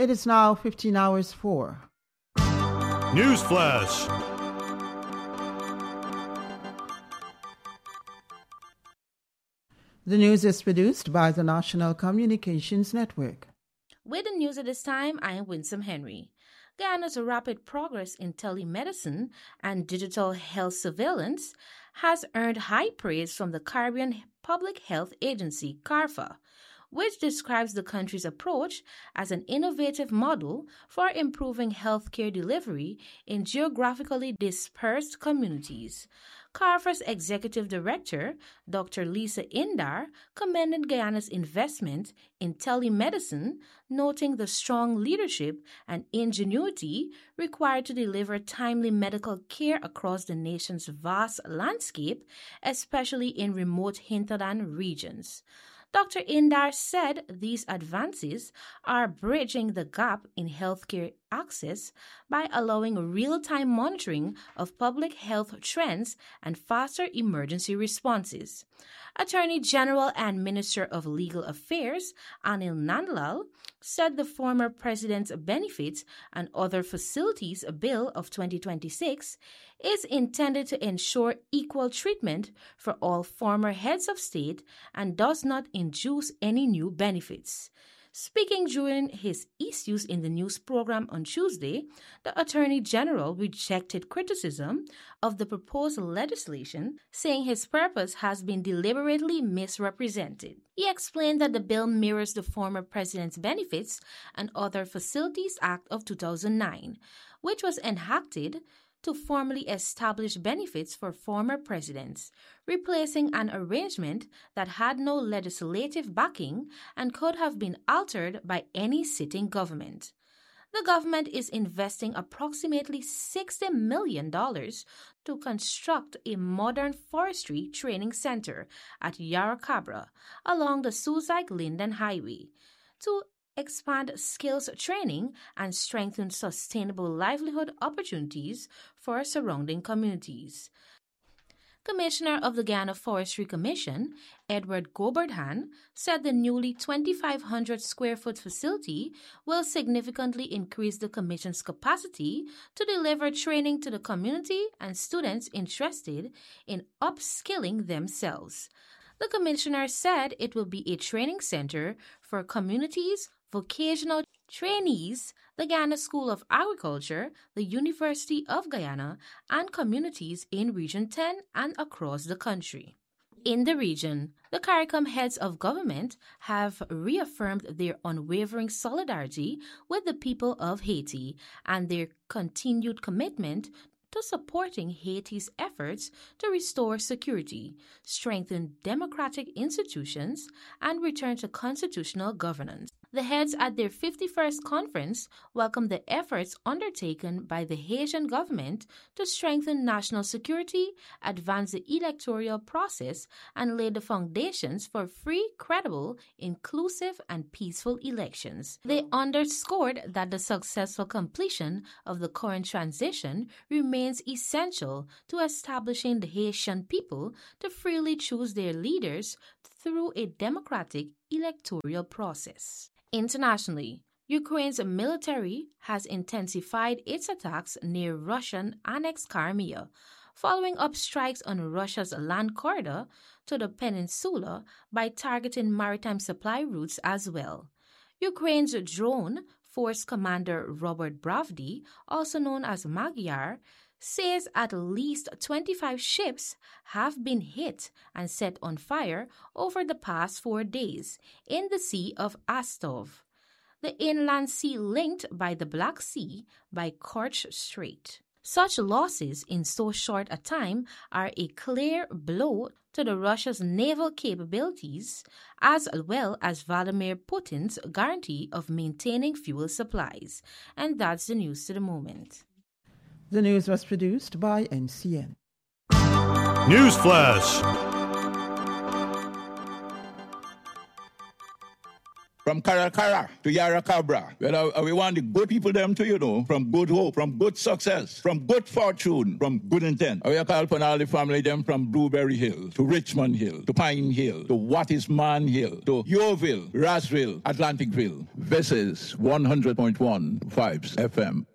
It is now 15 hours 4. News Flash. The news is produced by the National Communications Network. With the news at this time, I am Winsome Henry. Guyana's rapid progress in telemedicine and digital health surveillance has earned high praise from the Caribbean Public Health Agency, CARPHA, which describes the country's approach as an innovative model for improving healthcare delivery in geographically dispersed communities. CARPHA's executive director, Dr. Lisa Indar, commended Guyana's investment in telemedicine, noting the strong leadership and ingenuity required to deliver timely medical care across the nation's vast landscape, especially in remote hinterland regions. Dr. Indar said these advances are bridging the gap in healthcare access by allowing real-time monitoring of public health trends and faster emergency responses. Attorney General and Minister of Legal Affairs, Anil Nandlal, said the former president's Benefits and Other Facilities Bill of 2026 is intended to ensure equal treatment for all former heads of state and does not induce any new benefits. Speaking during his Issues in the News program on Tuesday, the Attorney General rejected criticism of the proposed legislation, saying his purpose has been deliberately misrepresented. He explained that the bill mirrors the former president's Benefits and Other Facilities Act of 2009, which was enacted to formally establish benefits for former presidents, replacing an arrangement that had no legislative backing and could have been altered by any sitting government. The government is investing approximately $60 million to construct a modern forestry training center at Yarra Cabra along the Suzaik-Linden Highway to expand skills training and strengthen sustainable livelihood opportunities for surrounding communities. Commissioner of the Guyana Forestry Commission, Edward Gobardhan, said the newly 2,500 square foot facility will significantly increase the Commission's capacity to deliver training to the community and students interested in upskilling themselves. The Commissioner said it will be a training center for communities, vocational trainees, the Guyana School of Agriculture, the University of Guyana, and communities in Region 10 and across the country. In the region, the CARICOM heads of government have reaffirmed their unwavering solidarity with the people of Haiti and their continued commitment to supporting Haiti's efforts to restore security, strengthen democratic institutions, and return to constitutional governance. The heads at their 51st conference welcomed the efforts undertaken by the Haitian government to strengthen national security, advance the electoral process, and lay the foundations for free, credible, inclusive, and peaceful elections. They underscored that the successful completion of the current transition remains essential to establishing the Haitian people to freely choose their leaders through a democratic electoral process. Internationally, Ukraine's military has intensified its attacks near Russian-annexed Crimea, following up strikes on Russia's land corridor to the peninsula by targeting maritime supply routes as well. Ukraine's drone force commander Robert Bravdy, also known as Magyar, says at least 25 ships have been hit and set on fire over the past 4 days in the Sea of Azov, the inland sea linked by the Black Sea by Kerch Strait. Such losses in so short a time are a clear blow to Russia's naval capabilities, as well as Vladimir Putin's guarantee of maintaining fuel supplies. And that's the news to the moment. The news was produced by NCN. News Flash. From Caracara to Yarracabra. Well, we want the good people them to, you know, from good hope, from good success, from good fortune, from good intent. We call upon all the family them from Blueberry Hill to Richmond Hill to Pine Hill to Wattisman Hill to Yeovil, Rossville, Atlanticville. This is 100.1 Vibes FM.